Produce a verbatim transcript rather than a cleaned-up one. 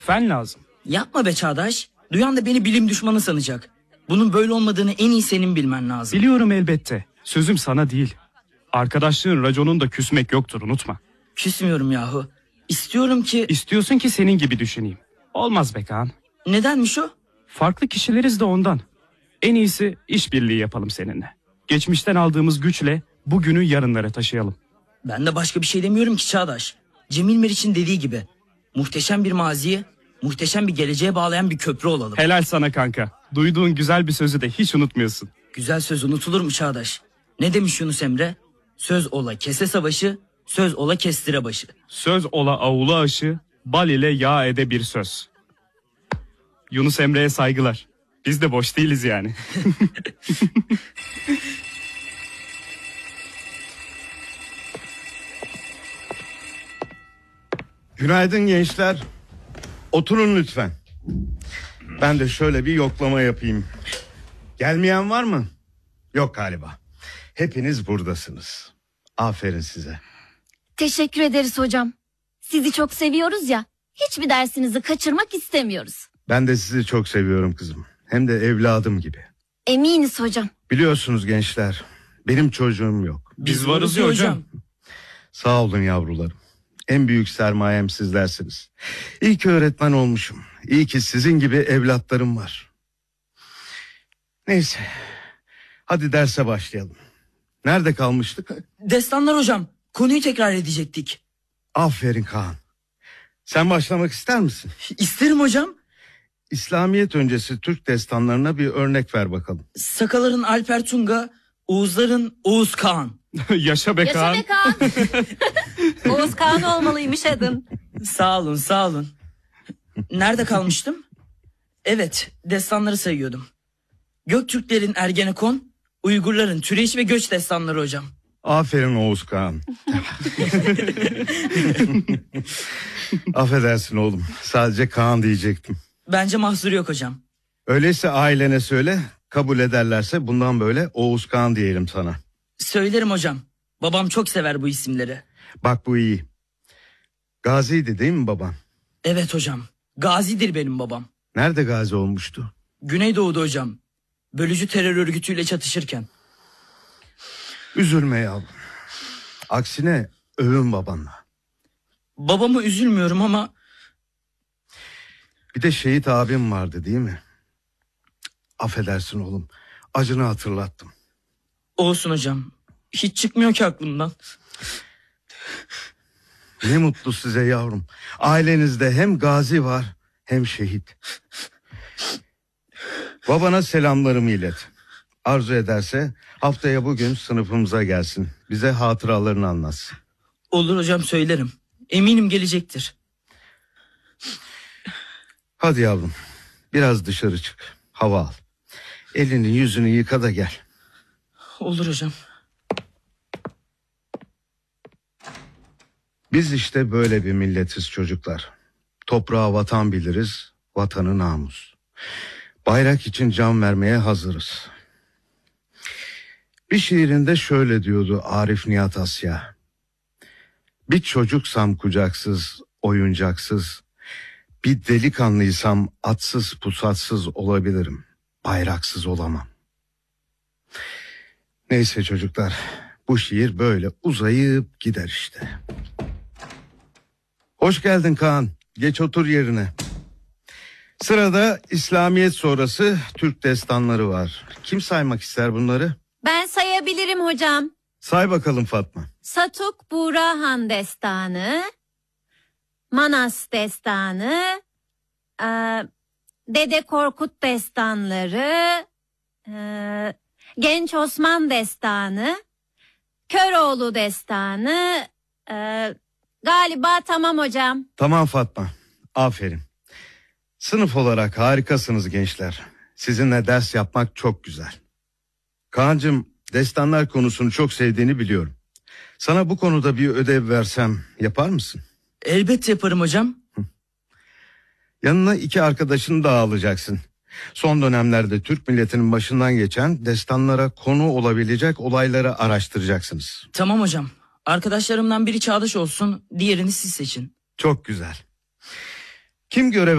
Fen lazım. Yapma be Çağdaş. Duyan da beni bilim düşmanı sanacak. Bunun böyle olmadığını en iyi senin bilmen lazım. Biliyorum elbette. Sözüm sana değil. Arkadaşlığın raconunda küsmek yoktur, unutma. Küsmüyorum yahu. İstiyorum ki... İstiyorsun ki senin gibi düşüneyim. Olmaz be Kaan. Nedenmiş o? Farklı kişileriz de ondan. En iyisi işbirliği yapalım seninle. Geçmişten aldığımız güçle bugünü yarınlara taşıyalım. Ben de başka bir şey demiyorum ki Çağdaş. Cemil Meriç'in dediği gibi. Muhteşem bir maziye, muhteşem bir geleceğe bağlayan bir köprü olalım. Helal sana kanka. Duyduğun güzel bir sözü de hiç unutmuyorsun. Güzel söz unutulur mu Çağdaş? Ne demiş Yunus Emre? Söz ola kese savaşı, söz ola kestire başı. Söz ola avula aşı, bal ile yağ ede bir söz. Yunus Emre'ye saygılar. Biz de boş değiliz yani. Günaydın gençler. Oturun lütfen. Ben de şöyle bir yoklama yapayım. Gelmeyen var mı? Yok galiba. Hepiniz buradasınız. Aferin size. Teşekkür ederiz hocam. Sizi çok seviyoruz ya. Hiçbir dersinizi kaçırmak istemiyoruz. Ben de sizi çok seviyorum kızım. Hem de evladım gibi. Eminiz hocam. Biliyorsunuz gençler, benim çocuğum yok. Biz varız ya hocam. Sağ olun yavrularım. En büyük sermayem sizlersiniz. İyi ki öğretmen olmuşum. İyi ki sizin gibi evlatlarım var. Neyse. Hadi derse başlayalım. Nerede kalmıştık? Destanlar hocam. Konuyu tekrar edecektik. Aferin Kaan. Sen başlamak ister misin? İsterim hocam. İslamiyet öncesi Türk destanlarına bir örnek ver bakalım. Sakaların Alper Tunga, Oğuzların Oğuz Kağan. Yaşa be Kaan. Yaşa be Kaan. Oğuz Kağan olmalıymış adın. Sağ olun, sağ olun. Nerede kalmıştım? Evet, destanları sayıyordum. Göktürklerin Ergenekon, Uygurların Türeş ve Göç destanları hocam. Aferin Oğuz Kağan. Affedersin oğlum. Sadece Kaan diyecektim. Bence mahsuru yok hocam. Öyleyse ailene söyle. Kabul ederlerse bundan böyle Oğuz Kağan diyelim sana. Söylerim hocam. Babam çok sever bu isimleri. Bak bu iyi. Gaziydi değil mi baban? Evet hocam. Gazidir benim babam. Nerede gazi olmuştu? Güneydoğu'da hocam. Bölücü terör örgütüyle çatışırken. Üzülme yavrum. Aksine övün babanla. Babamı üzülmüyorum ama... Bir de şehit abim vardı değil mi? Affedersin oğlum. Acını hatırlattım. Olsun hocam. Hiç çıkmıyor ki aklımdan. Ne mutlu size yavrum. Ailenizde hem gazi var hem şehit. Babana selamlarımı ilet. Arzu ederse haftaya bugün sınıfımıza gelsin. Bize hatıralarını anlatsın. Olur hocam, söylerim. Eminim gelecektir. Hadi yavrum. Biraz dışarı çık. Hava al. Elini yüzünü yıka da gel. Olur hocam. Biz işte böyle bir milletiz çocuklar. Toprağa vatan biliriz, vatanı namus. Bayrak için can vermeye hazırız. Bir şiirinde şöyle diyordu Arif Nihat Asya. Bir çocuksam kucaksız, oyuncaksız, bir delikanlıysam atsız pusatsız olabilirim. Bayraksız olamam. Neyse çocuklar, bu şiir böyle uzayıp gider işte. Hoş geldin Kaan. Geç otur yerine. Sırada İslamiyet sonrası Türk destanları var. Kim saymak ister bunları? Ben sayabilirim hocam. Say bakalım Fatma. Satuk Burahan destanı, Manas destanı, e, Dede Korkut destanları, e, Genç Osman destanı, Köroğlu destanı, e, galiba tamam hocam. Tamam Fatma. Aferin. Sınıf olarak harikasınız gençler. Sizinle ders yapmak çok güzel. Kaan'cığım, destanlar konusunu çok sevdiğini biliyorum. Sana bu konuda bir ödev versem yapar mısın? Elbette yaparım hocam. Yanına iki arkadaşını daha alacaksın. Son dönemlerde Türk milletinin başından geçen destanlara konu olabilecek olayları araştıracaksınız. Tamam hocam. Arkadaşlarımdan biri Çağdaş olsun, diğerini siz seçin. Çok güzel. Kim görev